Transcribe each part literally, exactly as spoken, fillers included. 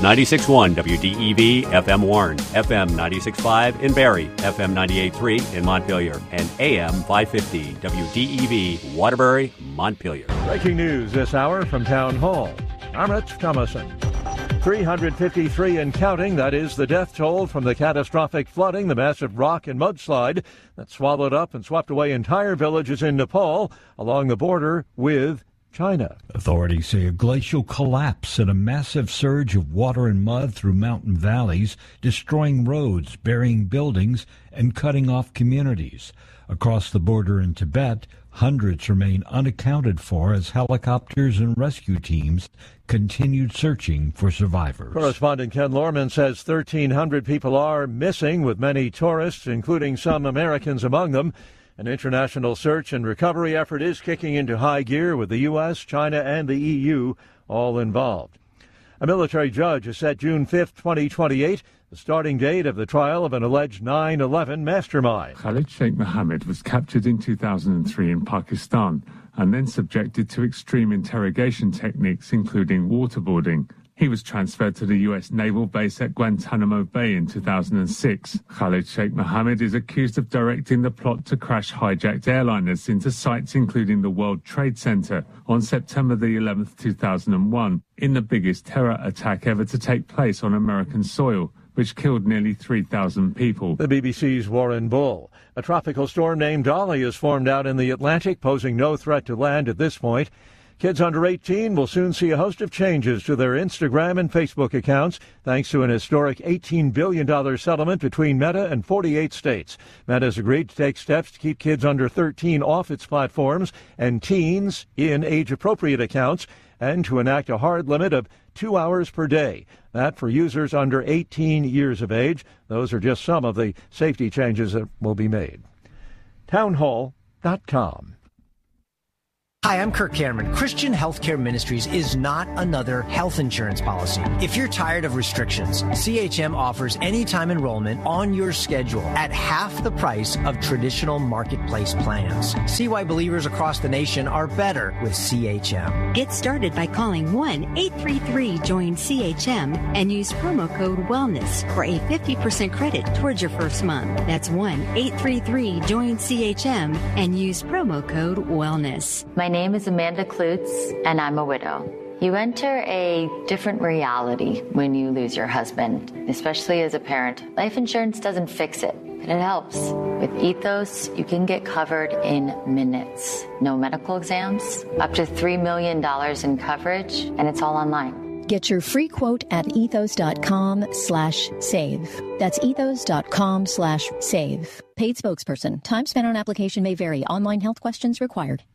ninety-six point one W D E V F M Warren, F M ninety-six point five in Barrie, F M ninety-eight point three in Montpelier, and A M five fifty W D E V Waterbury, Montpelier. Breaking news this hour from Town Hall. I'm Rich Thomason. three hundred fifty-three and counting. That is the death toll from the catastrophic flooding, the massive rock and mudslide that swallowed up and swept away entire villages in Nepal along the border with China. Authorities say a glacial collapse and a massive surge of water and mud through mountain valleys, destroying roads, burying buildings, and cutting off communities. Across the border in Tibet, hundreds remain unaccounted for as helicopters and rescue teams continued searching for survivors. Correspondent Ken Lorman says thirteen hundred people are missing, with many tourists, including some Americans among them. An international search and recovery effort is kicking into high gear with the U S, China, and the E U all involved. A military judge has set June fifth, twenty twenty-eight, the starting date of the trial of an alleged nine eleven mastermind. Khalid Sheikh Mohammed was captured in two thousand three in Pakistan and then subjected to extreme interrogation techniques, including waterboarding. He was transferred to the U S naval base at Guantanamo Bay in two thousand six. Khalid Sheikh Mohammed is accused of directing the plot to crash hijacked airliners into sites including the World Trade Center on September the eleventh, two thousand one, in the biggest terror attack ever to take place on American soil, which killed nearly three thousand people. The B B C's Warren Bull. A tropical storm named Dolly has formed out in the Atlantic, posing no threat to land at this point. Kids under eighteen will soon see a host of changes to their Instagram and Facebook accounts, thanks to an historic eighteen billion dollars settlement between Meta and forty-eight states. Meta has agreed to take steps to keep kids under thirteen off its platforms and teens in age-appropriate accounts, and to enact a hard limit of two hours per day. That for users under eighteen years of age. Those are just some of the safety changes that will be made. townhall dot com. Hi, I'm Kirk Cameron. Christian Healthcare Ministries is not another health insurance policy. If you're tired of restrictions, C H M offers anytime enrollment on your schedule at half the price of traditional marketplace plans. See why believers across the nation are better with C H M. Get started by calling one eight three three join C H M and use promo code WELLNESS for a fifty percent credit towards your first month. That's one eight three three join C H M and use promo code WELLNESS. My name is Amanda Klutz, and I'm a widow. You enter a different reality when you lose your husband, especially as a parent. Life insurance doesn't fix it, but it helps. With Ethos, you can get covered in minutes. No medical exams, up to three million dollars in coverage, and it's all online. Get your free quote at ethos.com slash save. That's ethos.com slash save. Paid spokesperson. Time spent on application may vary. Online health questions required.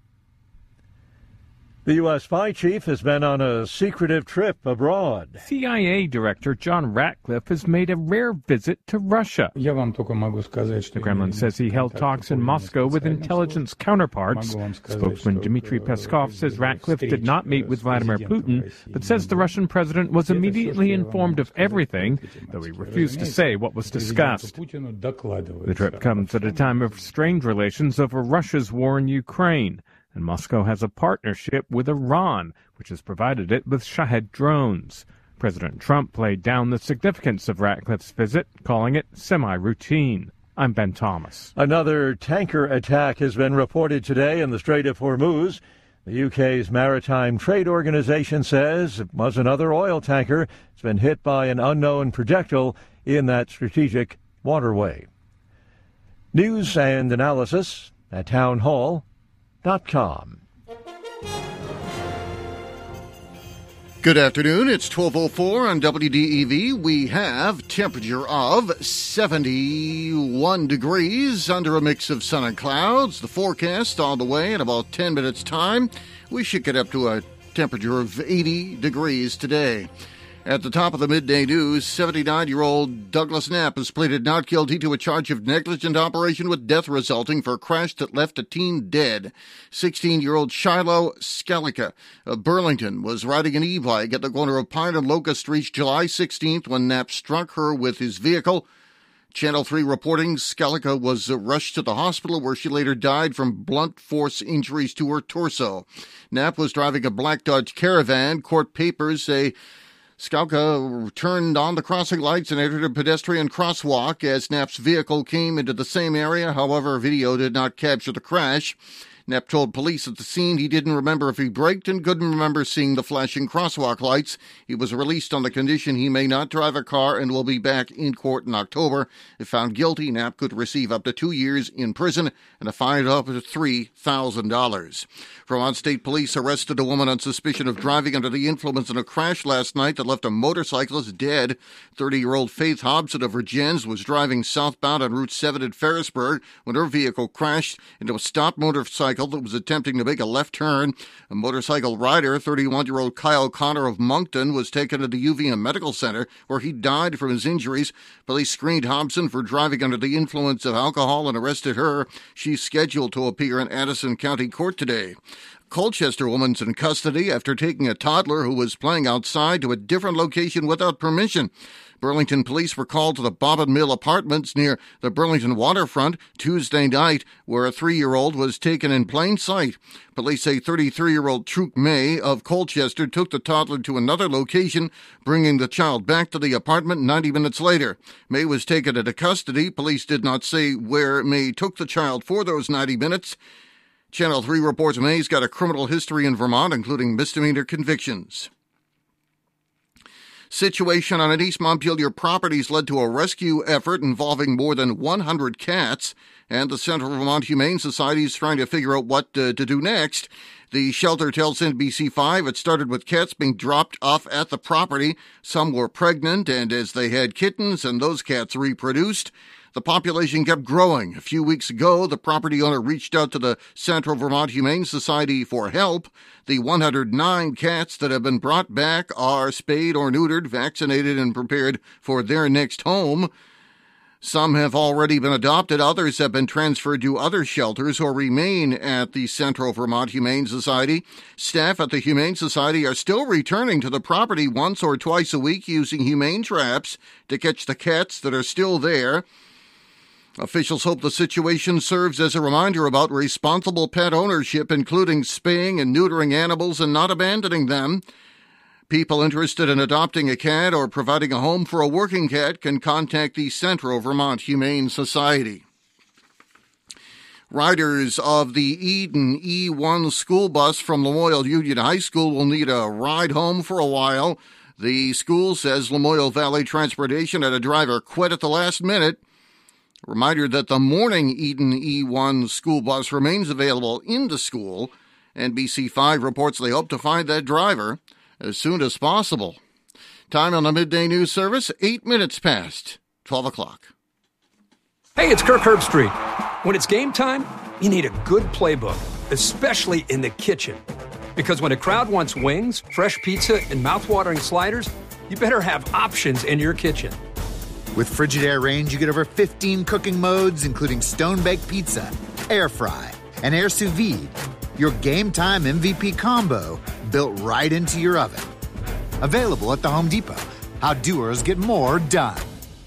The U S spy chief has been on a secretive trip abroad. C I A Director John Ratcliffe has made a rare visit to Russia. The Kremlin says he held talks in Moscow with intelligence counterparts. Spokesman Dmitry Peskov says Ratcliffe did not meet with Vladimir Putin, but says the Russian president was immediately informed of everything, though he refused to say what was discussed. The trip comes at a time of strained relations over Russia's war in Ukraine. And Moscow has a partnership with Iran, which has provided it with Shahed drones. President Trump played down the significance of Ratcliffe's visit, calling it semi-routine. I'm Ben Thomas. Another tanker attack has been reported today in the Strait of Hormuz. The U K's Maritime Trade Organization says it was another oil tanker. It's been hit by an unknown projectile in that strategic waterway. News and analysis at townhall dot com. Good afternoon. It's twelve oh four on W D E V. We have temperature of seventy-one degrees under a mix of sun and clouds. The forecast on the way in about ten minutes' time. We should get up to a temperature of eighty degrees today. At the top of the midday news, seventy-nine-year-old Douglas Knapp is pleaded not guilty to a charge of negligent operation with death resulting for a crash that left a teen dead. sixteen-year-old Shiloh Scalica of Burlington was riding an e-bike at the corner of Pine and Locust Streets July sixteenth when Knapp struck her with his vehicle. Channel three reporting Scalica was rushed to the hospital where she later died from blunt force injuries to her torso. Knapp was driving a black Dodge Caravan. Court papers say Skauka turned on the crossing lights and entered a pedestrian crosswalk as Knapp's vehicle came into the same area. However, video did not capture the crash. Knapp told police at the scene he didn't remember if he braked and couldn't remember seeing the flashing crosswalk lights. He was released on the condition he may not drive a car and will be back in court in October. If found guilty, Knapp could receive up to two years in prison and a fine of up to three thousand dollars. Vermont State Police arrested a woman on suspicion of driving under the influence in a crash last night that left a motorcyclist dead. thirty-year-old Faith Hobson of Virgins was driving southbound on Route seven at Ferrisburg when her vehicle crashed into a stopped motorcycle that was attempting to make a left turn. A motorcycle rider, thirty-one-year-old Kyle Connor of Moncton, was taken to the U V M Medical Center where he died from his injuries. Police screened Hobson for driving under the influence of alcohol and arrested her. She's scheduled to appear in Addison County Court today. Colchester woman's in custody after taking a toddler who was playing outside to a different location without permission. Burlington police were called to the Bobbin Mill Apartments near the Burlington waterfront Tuesday night, where a three-year-old was taken in plain sight. Police say thirty-three-year-old Truk May of Colchester took the toddler to another location, bringing the child back to the apartment ninety minutes later. May was taken into custody. Police did not say where May took the child for those ninety minutes. Channel three reports May's got a criminal history in Vermont, including misdemeanor convictions. Situation on an East Montpelier properties led to a rescue effort involving more than one hundred cats, and the Central Vermont Humane Society is trying to figure out what uh, to do next. The shelter tells N B C five it started with cats being dropped off at the property. Some were pregnant, and as they had kittens and those cats reproduced, the population kept growing. A few weeks ago, the property owner reached out to the Central Vermont Humane Society for help. The one hundred nine cats that have been brought back are spayed or neutered, vaccinated, and prepared for their next home. Some have already been adopted. Others have been transferred to other shelters or remain at the Central Vermont Humane Society. Staff at the Humane Society are still returning to the property once or twice a week using humane traps to catch the cats that are still there. Officials hope the situation serves as a reminder about responsible pet ownership, including spaying and neutering animals and not abandoning them. People interested in adopting a cat or providing a home for a working cat can contact the Central Vermont Humane Society. Riders of the Eden E one school bus from Lamoille Union High School will need a ride home for a while. The school says Lamoille Valley Transportation had a driver quit at the last minute. Reminder that the morning Eden E one school bus remains available in the school. N B C five reports they hope to find that driver as soon as possible. Time on the midday news service, eight minutes past twelve o'clock. Hey, it's Kirk Herbstreit. When it's game time, you need a good playbook, especially in the kitchen. Because when a crowd wants wings, fresh pizza, and mouthwatering sliders, you better have options in your kitchen. With Frigidaire Range, you get over fifteen cooking modes, including stone-baked pizza, air fry, and air sous vide. Your game time M V P combo built right into your oven. Available at the Home Depot. How doers get more done.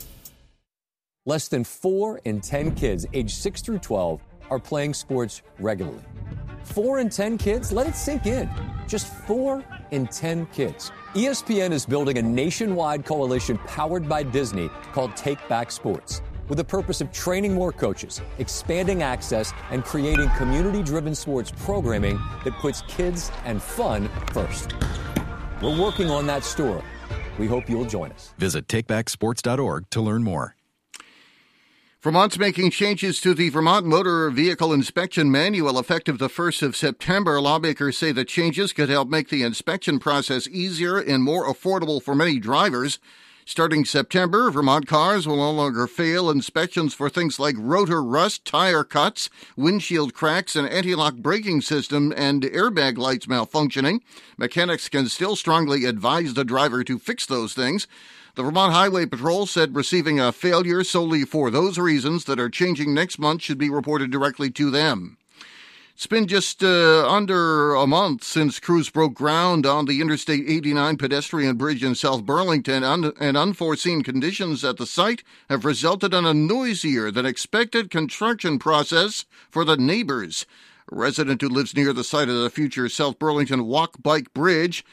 Less than four in ten kids aged six through twelve are playing sports regularly. Four in ten kids? Let it sink in. Just four in ten kids. E S P N is building a nationwide coalition powered by Disney called Take Back Sports, with the purpose of training more coaches, expanding access, and creating community-driven sports programming that puts kids and fun first. We're working on that story. We hope you'll join us. Visit take back sports dot org to learn more. Vermont's making changes to the Vermont Motor Vehicle Inspection Manual effective the first of September. Lawmakers say the changes could help make the inspection process easier and more affordable for many drivers. Starting September, Vermont cars will no longer fail inspections for things like rotor rust, tire cuts, windshield cracks, an anti-lock braking system, and airbag lights malfunctioning. Mechanics can still strongly advise the driver to fix those things. The Vermont Highway Patrol said receiving a failure solely for those reasons that are changing next month should be reported directly to them. It's been just uh, under a month since crews broke ground on the Interstate eighty-nine pedestrian bridge in South Burlington, Un- and unforeseen conditions at the site have resulted in a noisier than expected construction process for the neighbors. A resident who lives near the site of the future South Burlington Walk-Bike Bridge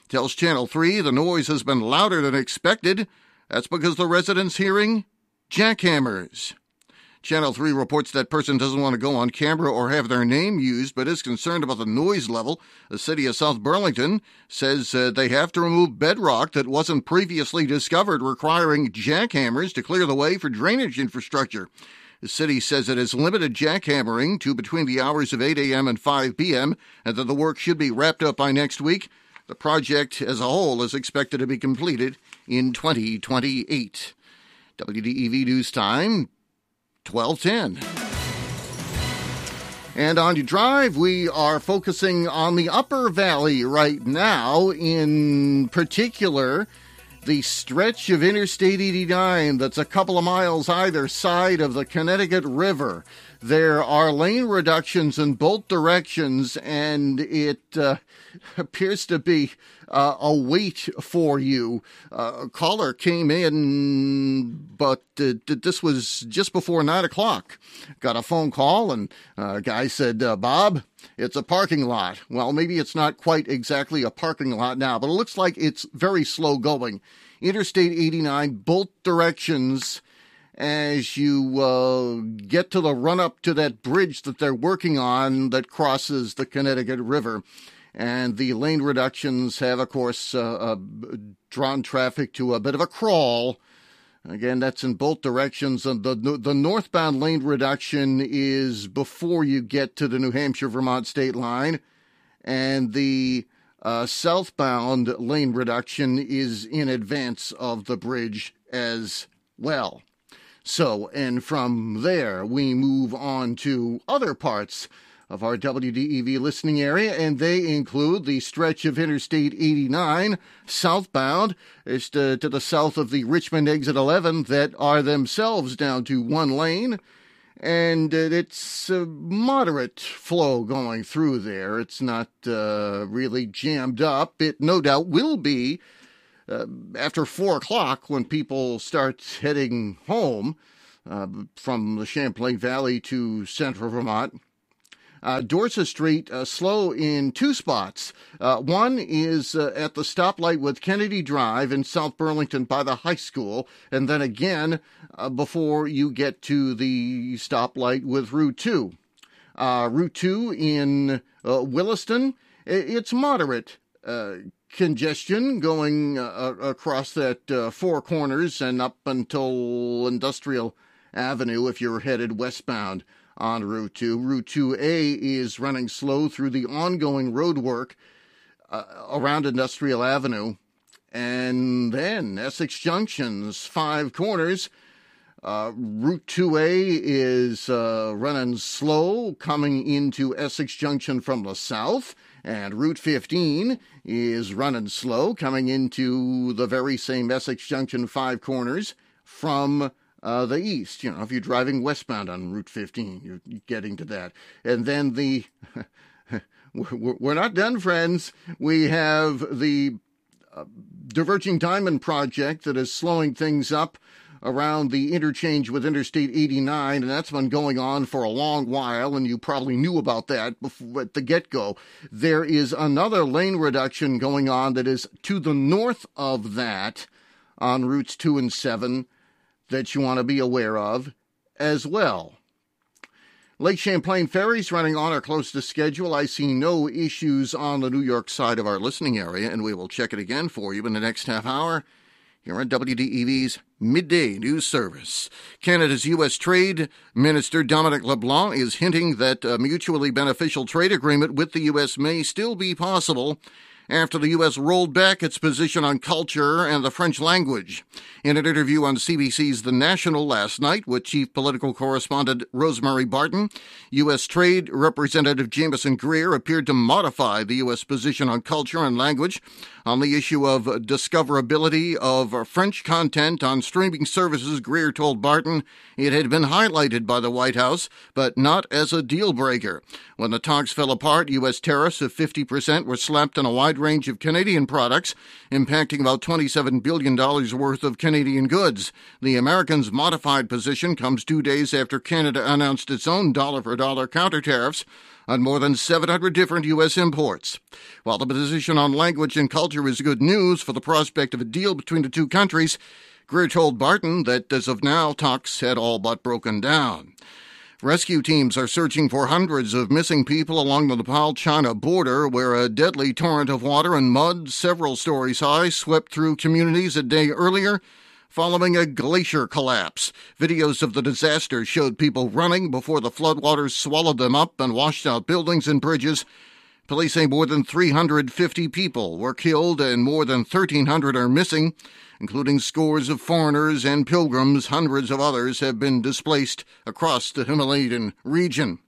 tells Channel three the noise has been louder than expected. That's because the residents hearing jackhammers. Channel three reports that person doesn't want to go on camera or have their name used, but is concerned about the noise level. The city of South Burlington says uh, they have to remove bedrock that wasn't previously discovered, requiring jackhammers to clear the way for drainage infrastructure. The city says it has limited jackhammering to between the hours of eight a.m. and five p.m., and that the work should be wrapped up by next week. The project as a whole is expected to be completed in twenty twenty-eight. W D E V News Time, twelve ten. And on your drive, we are focusing on the Upper Valley right now, in particular the stretch of Interstate eighty-nine that's a couple of miles either side of the Connecticut River. There are lane reductions in both directions, and it uh, appears to be uh, a wait for you. Uh, a caller came in, but uh, this was just before nine o'clock. Got a phone call, and a guy said, uh, Bob, it's a parking lot. Well, maybe it's not quite exactly a parking lot now, but it looks like it's very slow going. Interstate eighty-nine, both directions, as you uh, get to the run-up to that bridge that they're working on that crosses the Connecticut River. And the lane reductions have, of course, uh, uh, drawn traffic to a bit of a crawl. Again, that's in both directions. And the, the, the northbound lane reduction is before you get to the New Hampshire-Vermont state line. And the uh, southbound lane reduction is in advance of the bridge as well. So, and from there, we move on to other parts of our W D E V listening area, and they include the stretch of Interstate eighty-nine southbound, is to, to the south of the Richmond Exit eleven, that are themselves down to one lane, and it's a moderate flow going through there. It's not uh, really jammed up. It no doubt will be Uh, after four o'clock, when people start heading home uh, from the Champlain Valley to central Vermont. Uh, Dorset Street, uh, slow in two spots. Uh, one is uh, at the stoplight with Kennedy Drive in South Burlington by the high school, and then again uh, before you get to the stoplight with Route two. Uh, Route two in uh, Williston, it's moderate Uh, congestion going uh, across that uh, Four Corners and up until Industrial Avenue if you're headed westbound on Route two. Route two A is running slow through the ongoing road work uh, around Industrial Avenue. And then Essex Junction's Five Corners. Uh, Route two A is uh, running slow coming into Essex Junction from the south. And Route fifteen is running slow, coming into the very same Essex Junction Five Corners from uh, the east. You know, if you're driving westbound on Route fifteen, you're getting to that. And then the, we're not done, friends. We have the uh, Diverging Diamond Project that is slowing things up around the interchange with Interstate eighty-nine, and that's been going on for a long while, and you probably knew about that before, at the get-go. There is another lane reduction going on that is to the north of that on routes two and seven that you want to be aware of as well. Lake Champlain ferries running on or close to schedule. I see no issues on the New York side of our listening area, and we will check it again for you in the next half hour here on W D E V's Midday News Service. Canada's U S Trade Minister Dominic LeBlanc is hinting that a mutually beneficial trade agreement with the U S may still be possible after the U S rolled back its position on culture and the French language. In an interview on C B C's The National last night with Chief Political Correspondent Rosemary Barton, U S Trade Representative Jameson Greer appeared to modify the U S position on culture and language on the issue of discoverability of French content on streaming services. Greer told Barton it had been highlighted by the White House, but not as a deal breaker. When the talks fell apart, U S tariffs of fifty percent were slapped on a wide wide range of Canadian products, impacting about twenty-seven billion dollars worth of Canadian goods. The Americans' modified position comes two days after Canada announced its own dollar-for-dollar counter tariffs on more than seven hundred different U S imports. While the position on language and culture is good news for the prospect of a deal between the two countries, Greer told Barton that as of now, talks had all but broken down. Rescue teams are searching for hundreds of missing people along the Nepal-China border, where a deadly torrent of water and mud, several stories high, swept through communities a day earlier, following a glacier collapse. Videos of the disaster showed people running before the floodwaters swallowed them up and washed out buildings and bridges. Police say more than three hundred fifty people were killed and more than thirteen hundred are missing, including scores of foreigners and pilgrims. Hundreds of others have been displaced across the Himalayan region.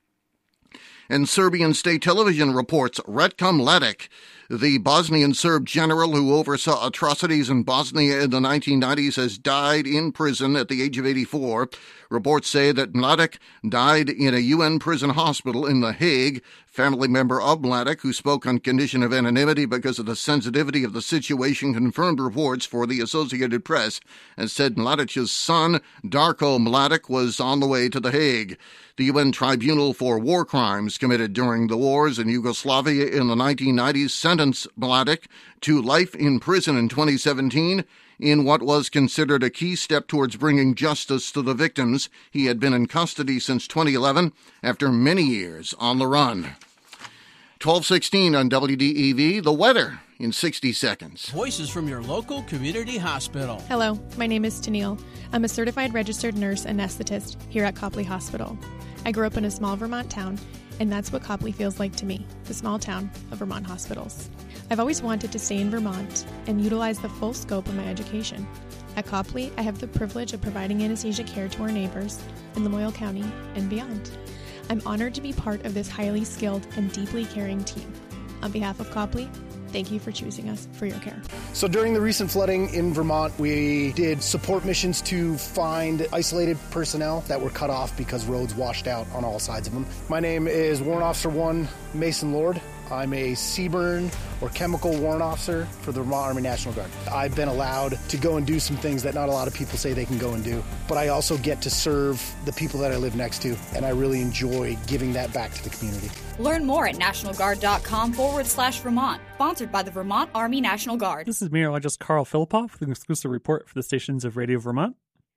And Serbian state television reports Ratko Mladic, the Bosnian Serb general who oversaw atrocities in Bosnia in the nineteen nineties, has died in prison at the age of eighty-four. Reports say that Mladic died in a U N prison hospital in The Hague. Family member of Mladic, who spoke on condition of anonymity because of the sensitivity of the situation, confirmed reports for the Associated Press and said Mladic's son, Darko Mladic, was on the way to The Hague. The U N Tribunal for War Crimes committed during the wars in Yugoslavia in the nineteen nineties sentenced Mladic to life in prison in twenty seventeen in what was considered a key step towards bringing justice to the victims. He had been in custody since twenty eleven after many years on the run. twelve sixteen on W D E V, the weather in sixty seconds. Voices from your local community hospital. Hello, my name is Tennille. I'm a certified registered nurse anesthetist here at Copley Hospital. I grew up in a small Vermont town, and that's what Copley feels like to me, the small town of Vermont hospitals. I've always wanted to stay in Vermont and utilize the full scope of my education. At Copley, I have the privilege of providing anesthesia care to our neighbors in Lamoille County and beyond. I'm honored to be part of this highly skilled and deeply caring team. On behalf of Copley, thank you for choosing us for your care. So during the recent flooding in Vermont, we did support missions to find isolated personnel that were cut off because roads washed out on all sides of them. My name is Warrant Officer one Mason Lord. I'm a CBRN or chemical warrant officer for the Vermont Army National Guard. I've been allowed to go and do some things that not a lot of people say they can go and do, but I also get to serve the people that I live next to, and I really enjoy giving that back to the community. Learn more at nationalguard.com forward slash Vermont, sponsored by the Vermont Army National Guard. This is meteorologist Carl Filipoff with an exclusive report for the stations of Radio Vermont.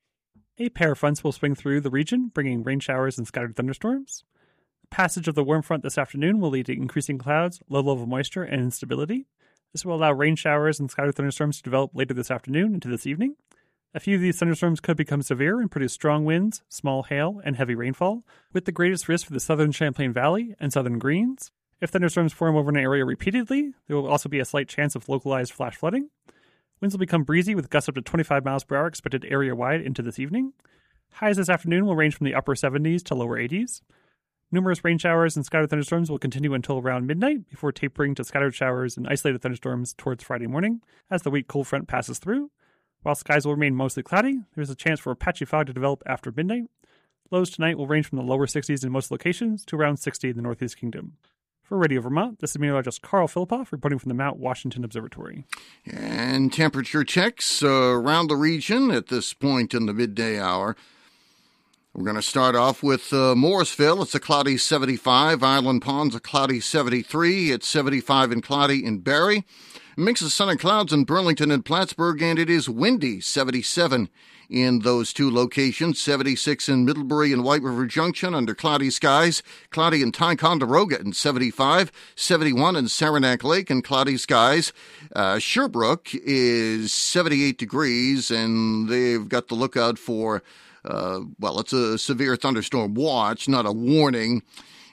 A pair of fronts will swing through the region, bringing rain showers and scattered thunderstorms. Passage of the warm front this afternoon will lead to increasing clouds, low level moisture, and instability. This will allow rain showers and scattered thunderstorms to develop later this afternoon into this evening. A few of these thunderstorms could become severe and produce strong winds, small hail, and heavy rainfall, with the greatest risk for the southern Champlain Valley and southern Greens. If thunderstorms form over an area repeatedly, there will also be a slight chance of localized flash flooding. Winds will become breezy with gusts up to twenty-five miles per hour expected area-wide into this evening. Highs this afternoon will range from the upper seventies to lower eighties. Numerous rain showers and scattered thunderstorms will continue until around midnight before tapering to scattered showers and isolated thunderstorms towards Friday morning as the weak cold front passes through. While skies will remain mostly cloudy, there is a chance for a patchy fog to develop after midnight. Lows tonight will range from the lower sixties in most locations to around sixty in the Northeast Kingdom. For Radio Vermont, this is meteorologist Carl Filipoff reporting from the Mount Washington Observatory. And temperature checks uh, around the region at this point in the midday hour. We're going to start off with uh, Morrisville. It's a cloudy seventy-five. Island Pond's a cloudy seventy-three. It's seventy-five and cloudy in Barrie. A mix of sun and clouds in Burlington and Plattsburgh, and it is windy, seventy-seven in those two locations. seventy-six in Middlebury and White River Junction under cloudy skies. Cloudy in Ticonderoga and seventy-five. seventy-one in Saranac Lake and cloudy skies. Uh, Sherbrooke is seventy-eight degrees, and they've got the lookout for Uh, well, it's a severe thunderstorm watch, not a warning.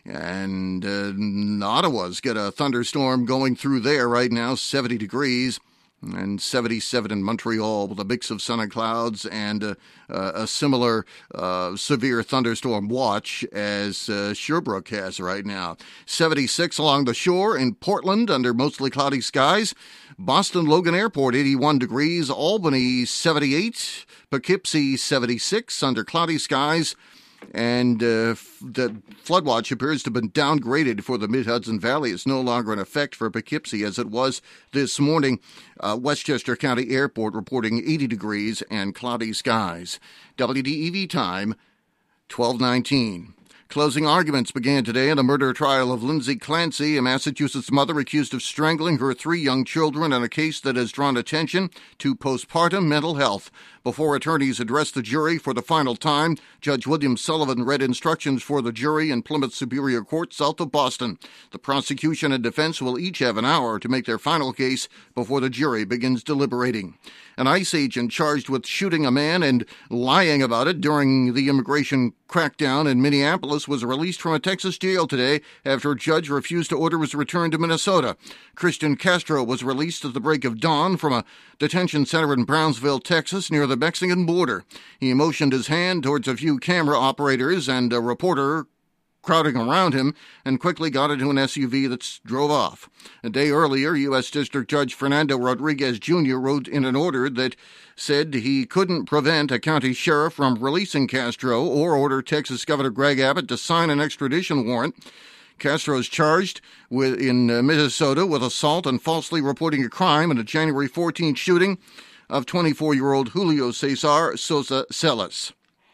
And uh, Ottawa's got a thunderstorm going through there right now, seventy degrees. And seventy-seven in Montreal with a mix of sun and clouds and uh, uh, a similar uh, severe thunderstorm watch as uh, Sherbrooke has right now. seventy-six along the shore in Portland under mostly cloudy skies. Boston Logan Airport, eighty-one degrees. Albany, seventy-eight. Poughkeepsie, seventy-six under cloudy skies. And uh, the flood watch appears to have been downgraded for the Mid-Hudson Valley. It's no longer in effect for Poughkeepsie as it was this morning. Uh, Westchester County Airport reporting eighty degrees and cloudy skies. W D E V time, twelve nineteen. Closing arguments began today in the murder trial of Lindsay Clancy, a Massachusetts mother accused of strangling her three young children in a case that has drawn attention to postpartum mental health. Before attorneys addressed the jury for the final time, Judge William Sullivan read instructions for the jury in Plymouth Superior Court, south of Boston. The prosecution and defense will each have an hour to make their final case before the jury begins deliberating. An ICE agent charged with shooting a man and lying about it during the immigration crackdown in Minneapolis was released from a Texas jail today after a judge refused to order his return to Minnesota. Christian Castro was released at the break of dawn from a detention center in Brownsville, Texas, near the Mexican border. He motioned his hand towards a few camera operators and a reporter crowding around him and quickly got into an S U V that drove off. A day earlier, U S District Judge Fernando Rodriguez Junior wrote in an order that said he couldn't prevent a county sheriff from releasing Castro or order Texas Governor Greg Abbott to sign an extradition warrant. Castro is charged with, in uh, Minnesota with assault and falsely reporting a crime in a January fourteenth shooting of twenty-four-year-old Julio Cesar Sosa Celis.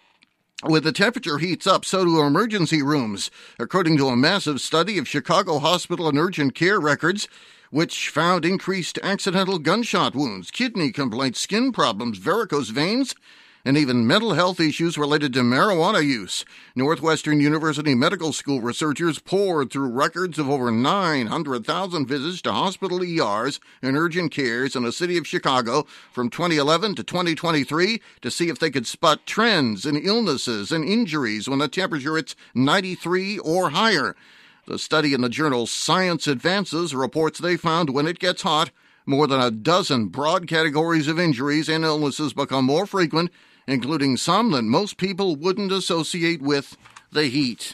With the temperature heats up, so do emergency rooms, according to a massive study of Chicago hospital and urgent care records, which found increased accidental gunshot wounds, kidney complaints, skin problems, varicose veins, and even mental health issues related to marijuana use. Northwestern University Medical School researchers poured through records of over nine hundred thousand visits to hospital E Rs and urgent cares in the city of Chicago from twenty eleven to twenty twenty-three to see if they could spot trends in illnesses and injuries when the temperature hits ninety-three or higher. The study in the journal Science Advances reports they found when it gets hot, more than a dozen broad categories of injuries and illnesses become more frequent, including some that most people wouldn't associate with the heat.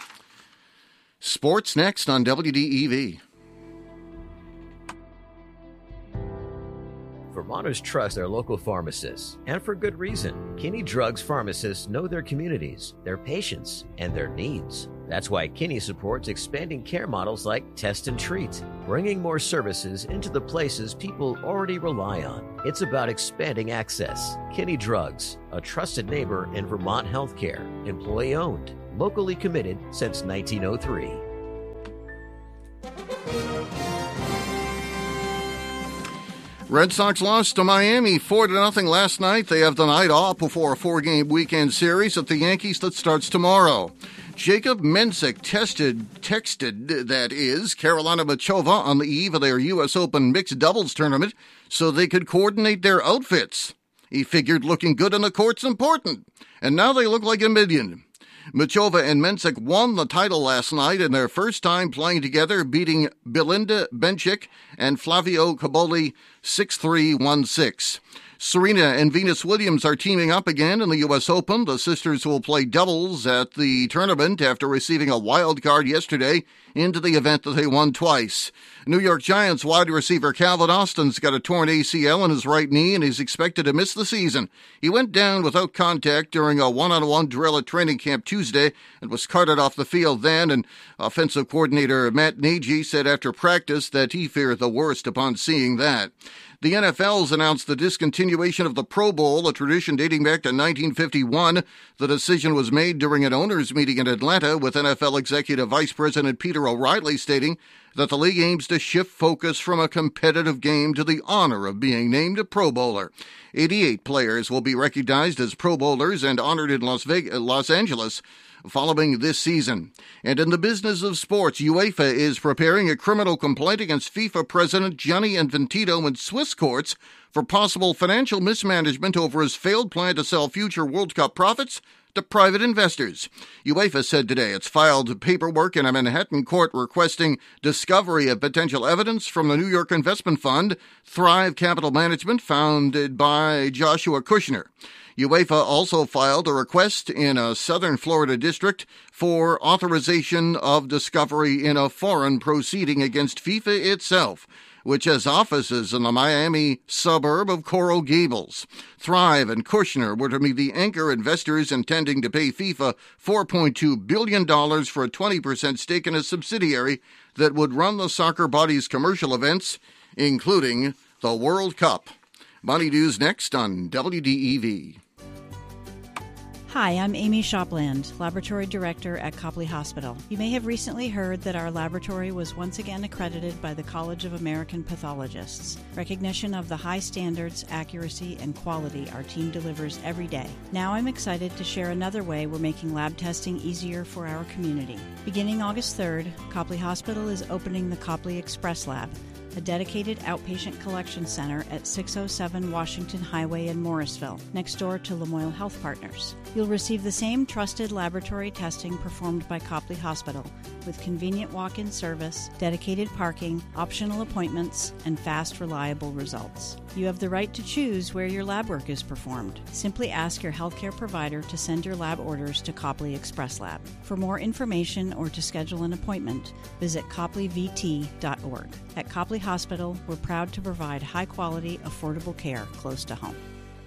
Sports next on W D E V. Vermonters trust their local pharmacists, and for good reason. Kinney Drugs pharmacists know their communities, their patients, and their needs. That's why Kinney supports expanding care models like Test and Treat, bringing more services into the places people already rely on. It's about expanding access. Kinney Drugs, a trusted neighbor in Vermont healthcare, employee-owned, locally committed since nineteen oh three. Red Sox lost to Miami four to nothing last night. They have the night off before a four-game weekend series at the Yankees that starts tomorrow. Jacob Mensick tested, texted, that is, Carolina Machova on the eve of their U S Open mixed doubles tournament so they could coordinate their outfits. He figured looking good on the court's important, and now they look like a million. Machova and Mensick won the title last night in their first time playing together, beating Belinda Bencic and Flavio Cobolli six three, one six. Serena and Venus Williams are teaming up again in the U S Open. The sisters will play doubles at the tournament after receiving a wild card yesterday into the event that they won twice. New York Giants wide receiver Calvin Austin's got a torn A C L in his right knee and is expected to miss the season. He went down without contact during a one-on-one drill at training camp Tuesday and was carted off the field then, and offensive coordinator Matt Nagy said after practice that he feared the worst upon seeing that. The N F L's announced the discontinuation of the Pro Bowl, a tradition dating back to nineteen fifty-one. The decision was made during an owners' meeting in Atlanta, with N F L Executive Vice President Peter O'Reilly stating that the league aims to shift focus from a competitive game to the honor of being named a Pro Bowler. eighty-eight players will be recognized as Pro Bowlers and honored in Las Vegas, Los Angeles following this season. And in the business of sports, UEFA is preparing a criminal complaint against FIFA President Gianni Infantino in Swiss courts for possible financial mismanagement over his failed plan to sell future World Cup profits to private investors. UEFA said today it's filed paperwork in a Manhattan court requesting discovery of potential evidence from the New York investment fund Thrive Capital Management, founded by Joshua Kushner. UEFA also filed a request in a southern Florida district for authorization of discovery in a foreign proceeding against FIFA itself. which has offices in the Miami suburb of Coral Gables. Thrive and Kushner were to be the anchor investors intending to pay FIFA four point two billion dollars for a twenty percent stake in a subsidiary that would run the soccer body's commercial events, including the World Cup. Money News next on W D E V. Hi, I'm Amy Shopland, Laboratory Director at Copley Hospital. You may have recently heard that our laboratory was once again accredited by the College of American Pathologists. Recognition of the high standards, accuracy, and quality our team delivers every day. Now I'm excited to share another way we're making lab testing easier for our community. Beginning August third, Copley Hospital is opening the Copley Express Lab, a dedicated outpatient collection center at six oh seven Washington Highway in Morrisville, next door to Lamoille Health Partners. You'll receive the same trusted laboratory testing performed by Copley Hospital, with convenient walk-in service, dedicated parking, optional appointments, and fast, reliable results. You have the right to choose where your lab work is performed. Simply ask your healthcare provider to send your lab orders to Copley Express Lab. For more information or to schedule an appointment, visit copley v t dot org. At Copley Hospital, we're proud to provide high-quality, affordable care close to home.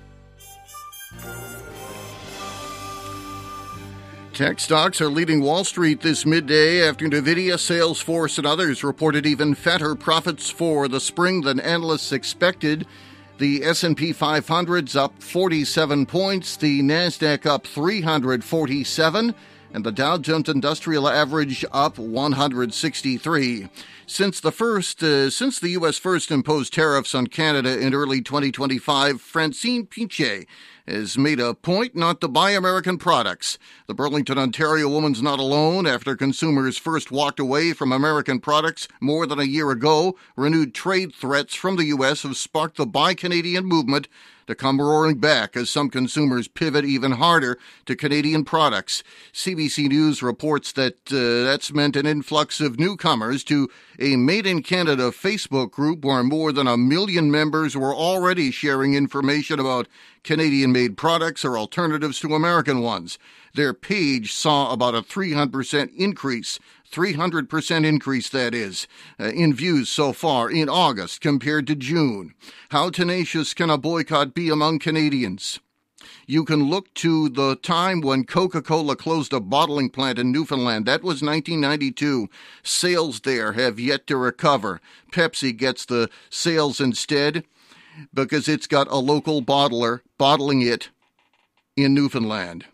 Tech stocks are leading Wall Street this midday after NVIDIA, Salesforce, and others reported even fatter profits for the spring than analysts expected. The S and P five hundred's up forty-seven points, the NASDAQ up three hundred forty-seven, and the Dow Jones Industrial Average up one hundred sixty-three. Since the first, uh, since the U S first imposed tariffs on Canada in early twenty twenty-five, Francine Pinche has made a point not to buy American products. The Burlington, Ontario woman's not alone. After consumers first walked away from American products more than a year ago, renewed trade threats from the U S have sparked the Buy Canadian movement to come roaring back as some consumers pivot even harder to Canadian products. C B C News reports that uh, that's meant an influx of newcomers to a Made in Canada Facebook group where more than a million members were already sharing information about Canadian-made products or alternatives to American ones. Their page saw about a three hundred percent increase, three hundred percent increase, that is, uh, in views so far in August compared to June. How tenacious can a boycott be among Canadians? You can look to the time when Coca-Cola closed a bottling plant in Newfoundland. That was nineteen ninety-two. Sales there have yet to recover. Pepsi gets the sales instead because it's got a local bottler bottling it in Newfoundland.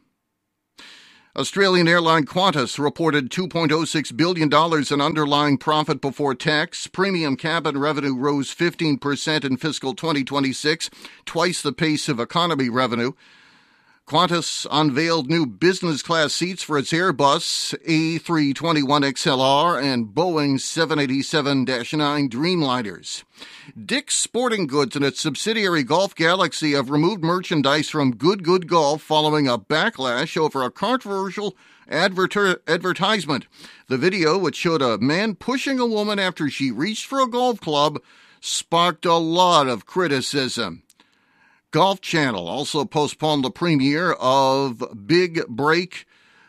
Australian airline Qantas reported two point oh six billion dollars in underlying profit before tax. Premium cabin revenue rose fifteen percent in fiscal twenty twenty-six, twice the pace of economy revenue. Qantas unveiled new business class seats for its Airbus A three twenty-one X L R and Boeing seven eighty-seven dash nine Dreamliners. Dick's Sporting Goods and its subsidiary Golf Galaxy have removed merchandise from Good Good Golf following a backlash over a controversial adver- advertisement. The video, which showed a man pushing a woman after she reached for a golf club, sparked a lot of criticism. Golf Channel also postponed the premiere of Big Break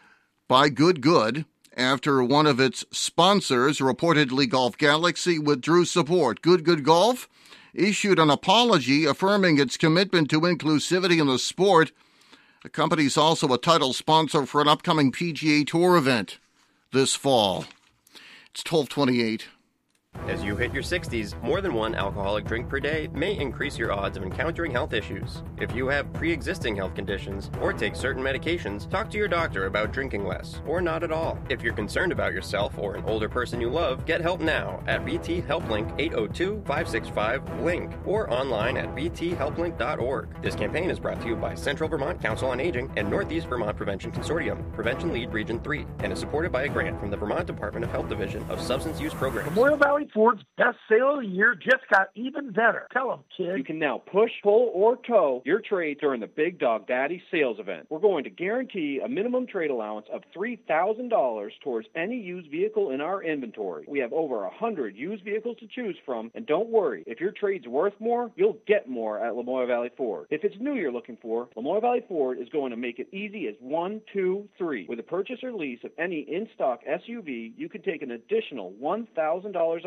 by Good Good after one of its sponsors, reportedly Golf Galaxy, withdrew support. Good Good Golf issued an apology affirming its commitment to inclusivity in the sport. The company's also a title sponsor for an upcoming P G A Tour event this fall. It's twelve twenty-eight. As you hit your sixties, more than one alcoholic drink per day may increase your odds of encountering health issues. If you have pre-existing health conditions or take certain medications, talk to your doctor about drinking less or not at all. If you're concerned about yourself or an older person you love, get help now at V T Helplink eight oh two, five six five, LINK or online at v t help link dot org. This campaign is brought to you by Central Vermont Council on Aging and Northeast Vermont Prevention Consortium, Prevention Lead Region three, and is supported by a grant from the Vermont Department of Health Division of Substance Use Programs. Memorial Valley Ford's best sale of the year just got even better. Tell them, kid. You can now push, pull, or tow your trade during the Big Dog Daddy sales event. We're going to guarantee a minimum trade allowance of three thousand dollars towards any used vehicle in our inventory. We have over one hundred used vehicles to choose from, and don't worry, if your trade's worth more, you'll get more at Lamoille Valley Ford. If it's new you're looking for, Lamoille Valley Ford is going to make it easy as one, two, three. With a purchase or lease of any in-stock S U V, you can take an additional one thousand dollars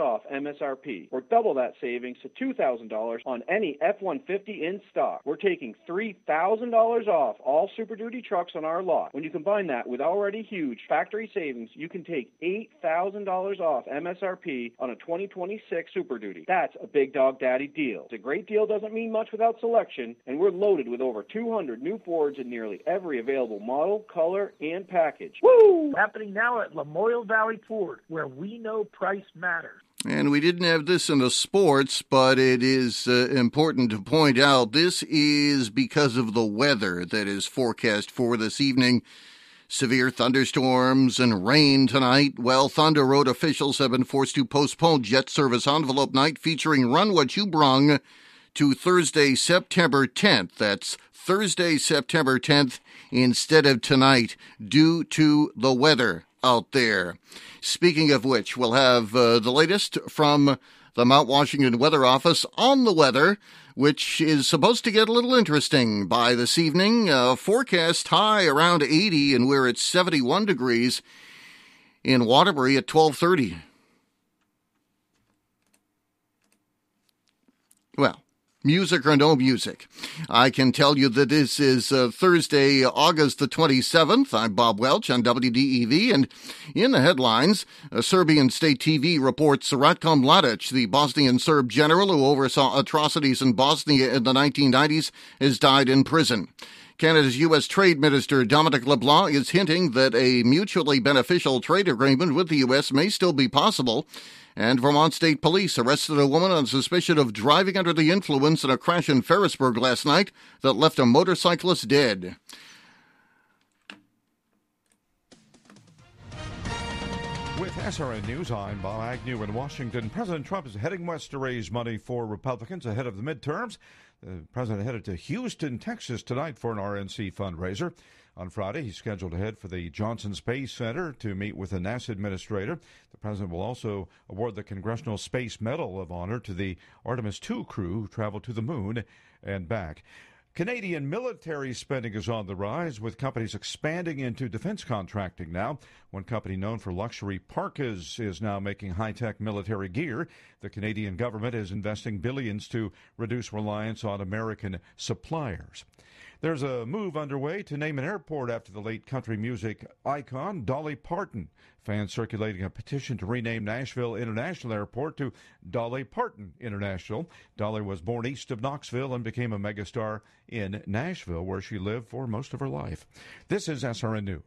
off M S R P, or double that savings to two thousand dollars on any F one fifty in stock. We're taking three thousand dollars off all Super Duty trucks on our lot. When you combine that with already huge factory savings, you can take eight thousand dollars off M S R P on a twenty twenty-six Super Duty. That's a Big Dog Daddy deal. It's a great deal, doesn't mean much without selection, and we're loaded with over two hundred new Fords in nearly every available model, color, and package. Woo! Happening now at Lamoille Valley Ford, where we know price matters. And we didn't have this in the sports, but it is uh, important to point out this is because of the weather that is forecast for this evening. Severe thunderstorms and rain tonight. Well, Thunder Road officials have been forced to postpone jet service envelope night featuring Run What You Brung to Thursday, September tenth. That's Thursday, September tenth, instead of tonight, due to the weather out there. Speaking of which, we'll have uh, the latest from the Mount Washington Weather Office on the weather, which is supposed to get a little interesting by this evening. Uh, forecast high around eighty, and we're at seventy-one degrees in Waterbury at twelve thirty. Well, music or no music, I can tell you that this is uh, Thursday, August the twenty-seventh. I'm Bob Welch on W D E V, and in the headlines, uh, Serbian state T V reports Ratko Mladic, the Bosnian Serb general who oversaw atrocities in Bosnia in the nineteen nineties, has died in prison. Canada's U S Trade Minister Dominic LeBlanc is hinting that a mutually beneficial trade agreement with the U S may still be possible. And Vermont State Police arrested a woman on suspicion of driving under the influence in a crash in Ferrisburg last night that left a motorcyclist dead. With S R N News, I'm Bob Agnew in Washington. President Trump is heading west to raise money for Republicans ahead of the midterms. The president headed to Houston, Texas tonight for an R N C fundraiser. On Friday, he's scheduled to head for the Johnson Space Center to meet with the NASA administrator. The president will also award the Congressional Space Medal of Honor to the Artemis two crew who traveled to the moon and back. Canadian military spending is on the rise, with companies expanding into defense contracting now. One company known for luxury parkas is now making high-tech military gear. The Canadian government is investing billions to reduce reliance on American suppliers. There's a move underway to name an airport after the late country music icon Dolly Parton. Fans circulating a petition to rename Nashville International Airport to Dolly Parton International. Dolly was born east of Knoxville and became a megastar in Nashville, where she lived for most of her life. This is S R N News.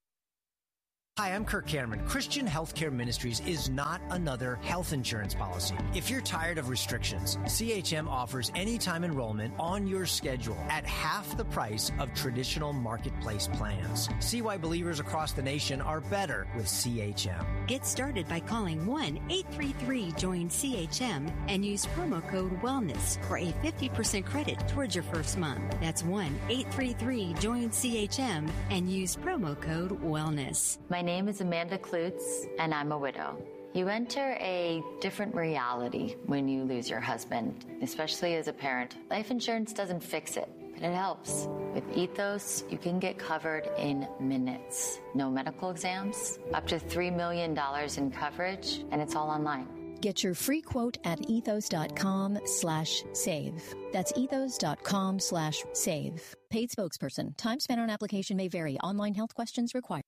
Hi, I'm Kirk Cameron. Christian Healthcare Ministries is not another health insurance policy. If you're tired of restrictions, C H M offers anytime enrollment on your schedule at half the price of traditional marketplace plans. See why believers across the nation are better with C H M. Get started by calling one eight three three join C H M and use promo code WELLNESS for a fifty percent credit towards your first month. That's one eight three three join C H M and use promo code WELLNESS. My name is Amanda Klutz, and I'm a widow. You enter a different reality when you lose your husband, especially as a parent. Life insurance doesn't fix it, but it helps. With Ethos, you can get covered in minutes. No medical exams, up to three million dollars in coverage, and it's all online. Get your free quote at ethos.com slash save. That's ethos.com slash save. Paid spokesperson. Time spent on application may vary. Online health questions required.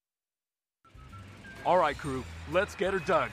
All right, crew, let's get her dug.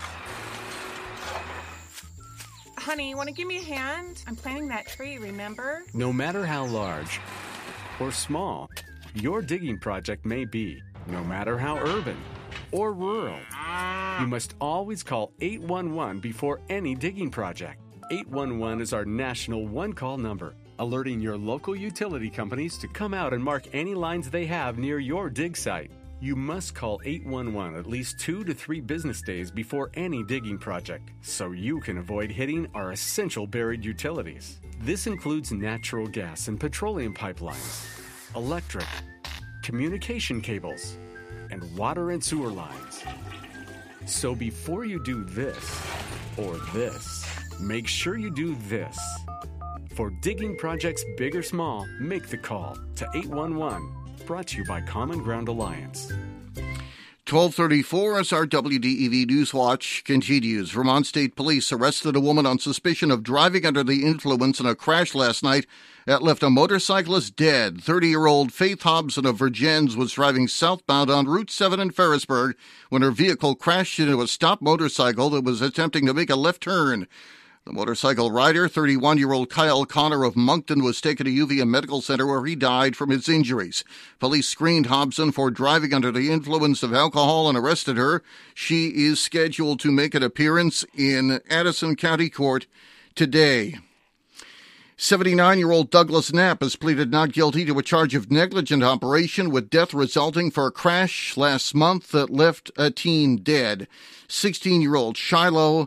Honey, want to give me a hand? I'm planting that tree, remember? No matter how large or small your digging project may be, no matter how urban or rural, you must always call eight one one before any digging project. eight one one is our national one-call number, alerting your local utility companies to come out and mark any lines they have near your dig site. You must call eight one one at least two to three business days before any digging project, so you can avoid hitting our essential buried utilities. This includes natural gas and petroleum pipelines, electric, communication cables, and water and sewer lines. So before you do this or this, make sure you do this. For digging projects big or small, make the call to eight one one. Brought to you by Common Ground Alliance. twelve thirty-four as our W D E V News Watch continues. Vermont State Police arrested a woman on suspicion of driving under the influence in a crash last night that left a motorcyclist dead. thirty-year-old Faith Hobson of Virgins was driving southbound on Route seven in Ferrisburg when her vehicle crashed into a stopped motorcycle that was attempting to make a left turn. The motorcycle rider, thirty-one-year-old Kyle Connor of Moncton, was taken to U V M Medical Center where he died from his injuries. Police screened Hobson for driving under the influence of alcohol and arrested her. She is scheduled to make an appearance in Addison County Court today. seventy-nine-year-old Douglas Knapp has pleaded not guilty to a charge of negligent operation with death resulting for a crash last month that left a teen dead. sixteen-year-old Shiloh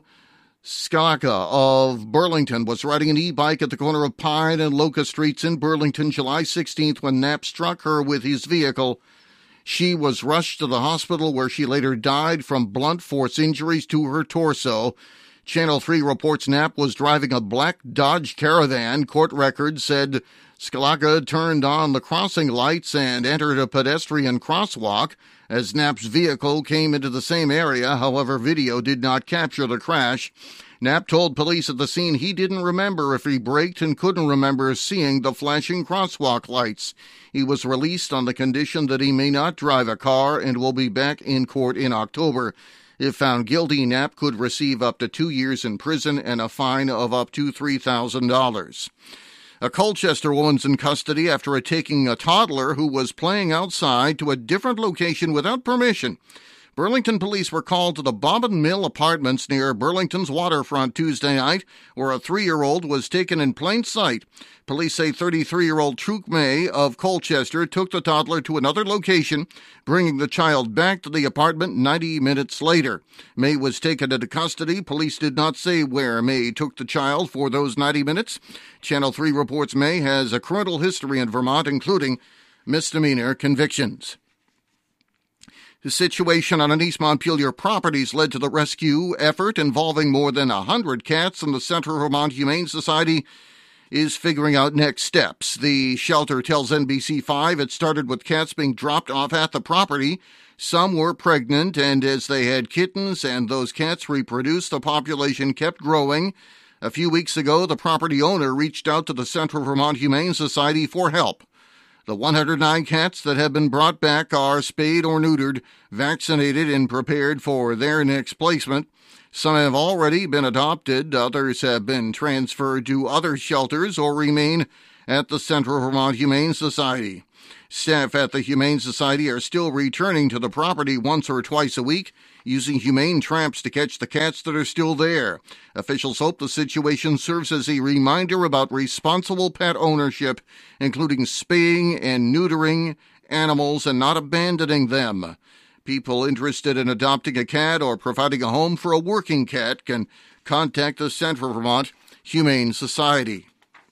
Skalaka of Burlington was riding an e-bike at the corner of Pine and Locust Streets in Burlington July sixteenth when Knapp struck her with his vehicle. She was rushed to the hospital where she later died from blunt force injuries to her torso. Channel three reports Knapp was driving a black Dodge Caravan. Court records said Skalaka turned on the crossing lights and entered a pedestrian crosswalk as Knapp's vehicle came into the same area. However, video did not capture the crash. Knapp told police at the scene he didn't remember if he braked and couldn't remember seeing the flashing crosswalk lights. He was released on the condition that he may not drive a car and will be back in court in October. If found guilty, Knapp could receive up to two years in prison and a fine of up to three thousand dollars. A Colchester woman's in custody after taking a toddler who was playing outside to a different location without permission. Burlington police were called to the Bobbin Mill Apartments near Burlington's waterfront Tuesday night, where a three-year-old was taken in plain sight. Police say thirty-three-year-old Truk May of Colchester took the toddler to another location, bringing the child back to the apartment ninety minutes later. May was taken into custody. Police did not say where May took the child for those ninety minutes. Channel three reports May has a criminal history in Vermont, including misdemeanor convictions. The situation on an East Montpelier properties led to the rescue effort involving more than one hundred cats, and the Central Vermont Humane Society is figuring out next steps. The shelter tells N B C five it started with cats being dropped off at the property. Some were pregnant, and as they had kittens and those cats reproduced, the population kept growing. A few weeks ago, the property owner reached out to the Central Vermont Humane Society for help. The one hundred nine cats that have been brought back are spayed or neutered, vaccinated, and prepared for their next placement. Some have already been adopted. Others have been transferred to other shelters or remain at the Central Vermont Humane Society. Staff at the Humane Society are still returning to the property once or twice a week, using humane traps to catch the cats that are still there. Officials hope the situation serves as a reminder about responsible pet ownership, including spaying and neutering animals and not abandoning them. People interested in adopting a cat or providing a home for a working cat can contact the Central Vermont Humane Society.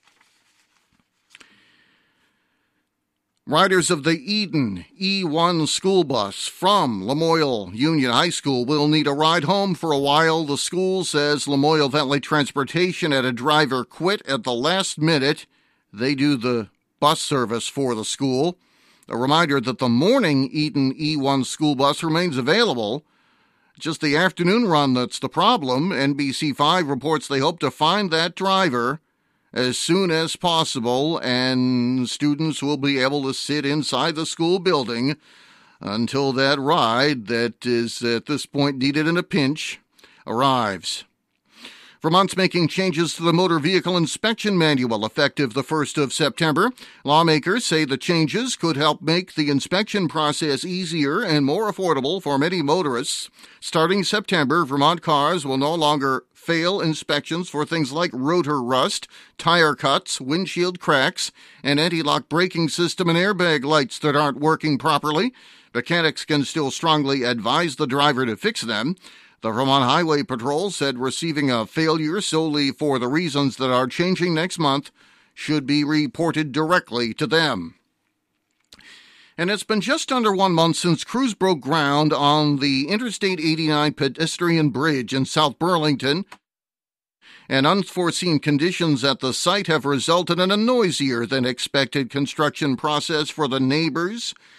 Riders of the Eden E one school bus from Lamoille Union High School will need a ride home for a while. The school says Lamoille Valley Transportation had a driver quit at the last minute. They do the bus service for the school. A reminder that the morning Eden E one school bus remains available. Just the afternoon run that's the problem. N B C five reports they hope to find that driver as soon as possible, and students will be able to sit inside the school building until that ride that is at this point needed in a pinch arrives. Vermont's making changes to the motor vehicle inspection manual effective the first of September. Lawmakers say the changes could help make the inspection process easier and more affordable for many motorists. Starting September, Vermont cars will no longer fail inspections for things like rotor rust, tire cuts, windshield cracks, and anti-lock braking system and airbag lights that aren't working properly. Mechanics can still strongly advise the driver to fix them. The Vermont Highway Patrol said receiving a failure solely for the reasons that are changing next month should be reported directly to them. And it's been just under one month since crews broke ground on the Interstate eighty-nine pedestrian bridge in South Burlington, and unforeseen conditions at the site have resulted in a noisier than expected construction process for the neighbors.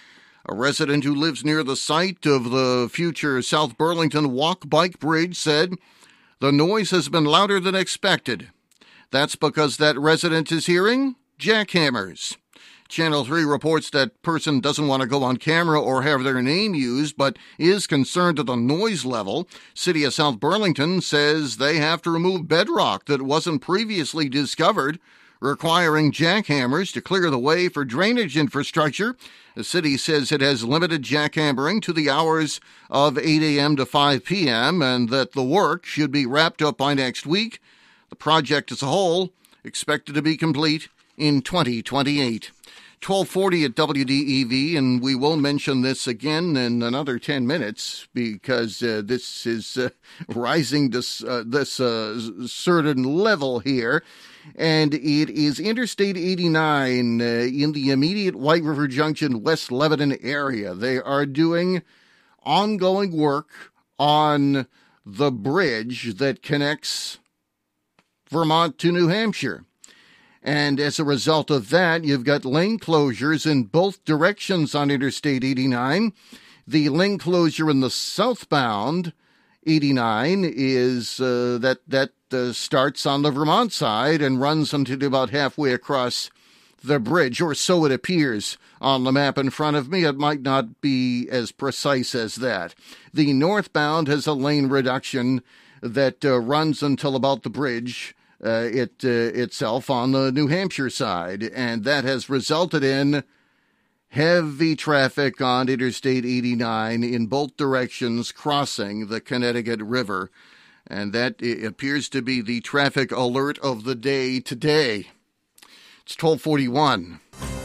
A resident who lives near the site of the future South Burlington Walk-Bike Bridge said the noise has been louder than expected. That's because that resident is hearing jackhammers. Channel three reports that person doesn't want to go on camera or have their name used, but is concerned at the noise level. City of South Burlington says they have to remove bedrock that wasn't previously discovered, requiring jackhammers to clear the way for drainage infrastructure. The city says it has limited jackhammering to the hours of eight a.m. to five p.m. and that the work should be wrapped up by next week. The project as a whole expected to be complete in twenty twenty-eight. twelve forty at W D E V, and we will mention this again in another ten minutes because uh, this is uh, rising to uh, this uh, certain level here. And it is Interstate eighty-nine uh, in the immediate White River Junction, West Lebanon area. They are doing ongoing work on the bridge that connects Vermont to New Hampshire. And as a result of that, you've got lane closures in both directions on Interstate eighty-nine. The lane closure in the southbound eighty-nine is uh, that that uh, starts on the Vermont side and runs until about halfway across the bridge, or so it appears on the map in front of me. It might not be as precise as that. The northbound has a lane reduction that uh, runs until about the bridge uh, it uh, itself on the New Hampshire side, and that has resulted in heavy traffic on Interstate eighty-nine in both directions crossing the Connecticut River, and that appears to be the traffic alert of the day today. It's twelve forty-one.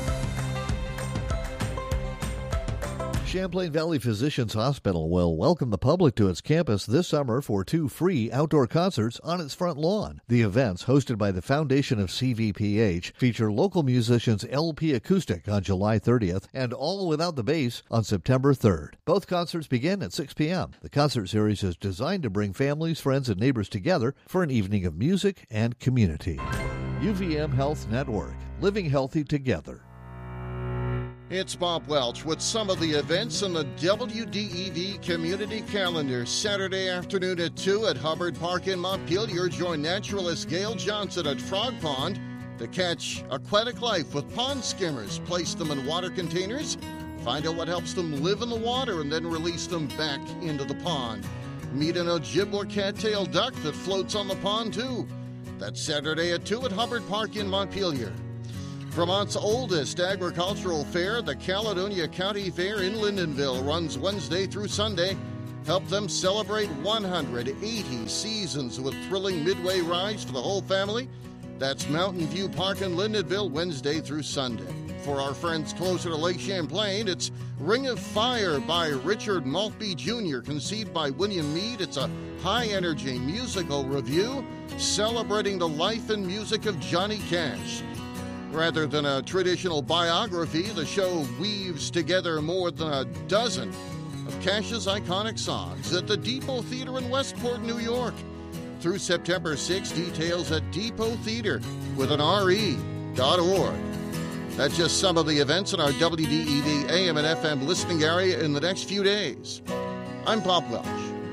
Champlain Valley Physicians Hospital will welcome the public to its campus this summer for two free outdoor concerts on its front lawn. The events, hosted by the Foundation of C V P H, feature local musicians L P Acoustic on July thirtieth and All Without the Bass on September third. Both concerts begin at six p.m. The concert series is designed to bring families, friends, and neighbors together for an evening of music and community. U V M Health Network, living healthy together. It's Bob Welch with some of the events in the W D E V community calendar. Saturday afternoon at two at Hubbard Park in Montpelier, join naturalist Gail Johnson at Frog Pond to catch aquatic life with pond skimmers. Place them in water containers, find out what helps them live in the water, and then release them back into the pond. Meet an Ojibwa or cattail duck that floats on the pond too. That's Saturday at two at Hubbard Park in Montpelier. Vermont's oldest agricultural fair, the Caledonia County Fair in Lyndonville, runs Wednesday through Sunday. Help them celebrate one hundred eighty seasons with thrilling midway rides for the whole family. That's Mountain View Park in Lyndonville, Wednesday through Sunday. For our friends closer to Lake Champlain, it's Ring of Fire by Richard Maltby Junior, conceived by William Meade. It's a high-energy musical review celebrating the life and music of Johnny Cash. Rather than a traditional biography, the show weaves together more than a dozen of Cash's iconic songs at the Depot Theater in Westport, New York. Through September sixth, details at depot theater with an R E dot org. That's just some of the events in our W D E V A M and F M listening area in the next few days. I'm Bob Welch.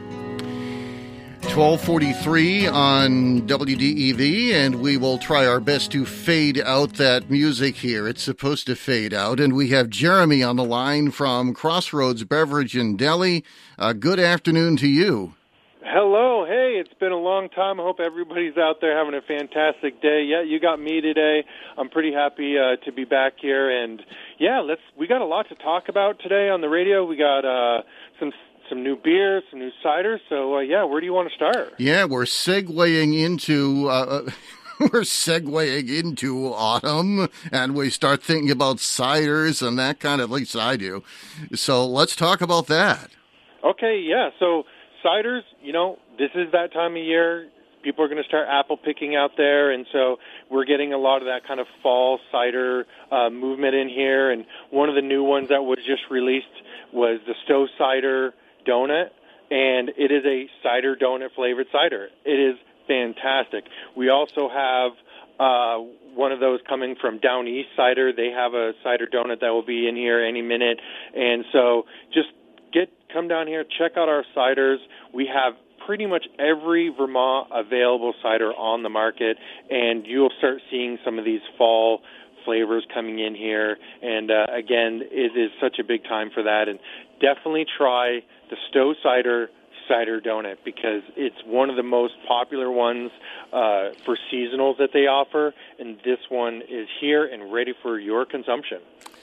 twelve forty-three on W D E V, and we will try our best to fade out that music here. It's supposed to fade out, and we have Jeremy on the line from Crossroads Beverage and Deli. Uh, good afternoon to you. Hello. Hey, it's been a long time. I hope everybody's out there having a fantastic day. Yeah, you got me today. I'm pretty happy uh, to be back here, and yeah, let's. We got a lot to talk about today on the radio. We got uh, some. Some new beers, some new ciders. So, uh, yeah, where do you want to start? Yeah, we're segueing into uh, we're segueing into autumn, and we start thinking about ciders and that kind of. At least I do. So let's talk about that. Okay, yeah. So ciders, you know, this is that time of year. People are going to start apple picking out there, and so we're getting a lot of that kind of fall cider uh, movement in here. And one of the new ones that was just released was the Stowe Cider Donut, and it is a cider donut flavored cider. It is fantastic. We also have uh, one of those coming from Down East Cider. They have a cider donut that will be in here any minute. And so just get come down here, check out our ciders. We have pretty much every Vermont available cider on the market, and you'll start seeing some of these fall flavors coming in here. And uh, again, it is such a big time for that. And definitely try the Stowe Cider cider donut, because it's one of the most popular ones uh, for seasonals that they offer, and this one is here and ready for your consumption.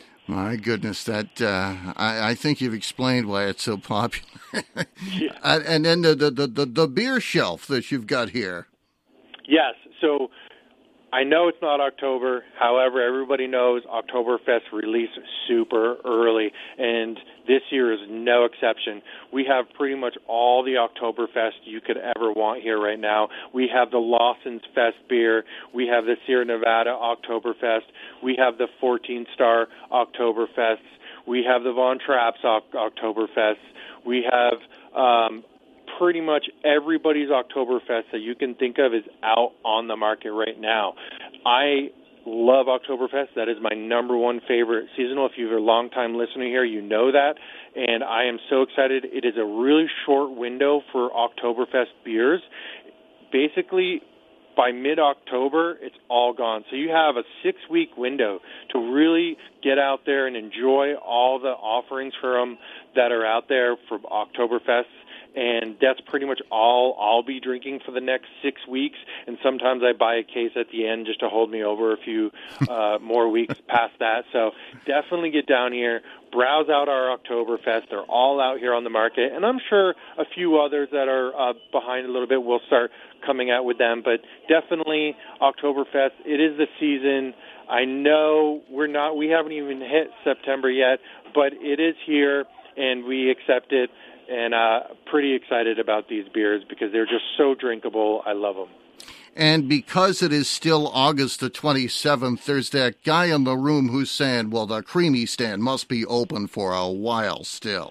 My goodness, that uh, I, I think you've explained why it's so popular. Yeah. uh, and then the, the, the, the beer shelf that you've got here. Yes, so I know it's not October. However, everybody knows Oktoberfest released super early, and this year is no exception. We have pretty much all the Oktoberfest you could ever want here right now. We have the Lawson's Fest beer. We have the Sierra Nevada Oktoberfest. We have the fourteen star Oktoberfest. We have the Von Trapp's Oktoberfest. We have um, pretty much everybody's Oktoberfest that you can think of is out on the market right now. I love Oktoberfest. That is my number one favorite seasonal. If you're a long-time listener here, you know that. And I am so excited. It is a really short window for Oktoberfest beers. Basically, by mid-October, it's all gone. So you have a six-week window to really get out there and enjoy all the offerings from that are out there for Oktoberfest. And that's pretty much all I'll be drinking for the next six weeks. And sometimes I buy a case at the end just to hold me over a few uh, more weeks past that. So definitely get down here, browse out our Oktoberfest. They're all out here on the market. And I'm sure a few others that are uh, behind a little bit will start coming out with them. But definitely Oktoberfest, it is the season. I know we're not, we haven't even hit September yet, but it is here and we accept it. And uh, pretty excited about these beers because they're just so drinkable. I love them. And because it is still August the twenty-seventh, there's that guy in the room who's saying, well, the creamy stand must be open for a while still.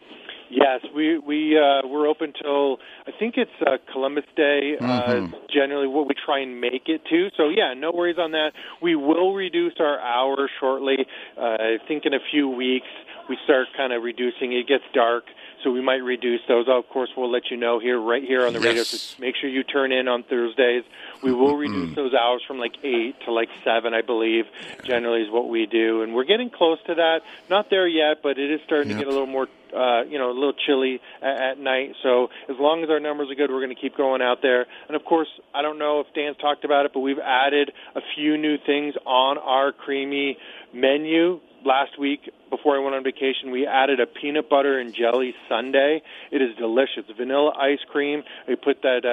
Yes, we, we, uh, we're open till, I think it's uh, Columbus Day, Mm-hmm. uh, generally what we try and make it to. So, yeah, no worries on that. We will reduce our hours shortly. Uh, I think in a few weeks we start kind of reducing. It gets dark. So we might reduce those. Of course, we'll let you know here, right here on the yes. radio. So make sure you turn in on Thursdays. We will reduce those hours from like eight to like seven, I believe, generally is what we do. And we're getting close to that. Not there yet, but it is starting yep. to get a little more, uh, you know, a little chilly at, at night. So as long as our numbers are good, we're going to keep going out there. And, of course, I don't know if Dan's talked about it, but we've added a few new things on our creamy menu. Last week, before I went on vacation, we added a peanut butter and jelly sundae. It is delicious. Vanilla ice cream. We put that uh,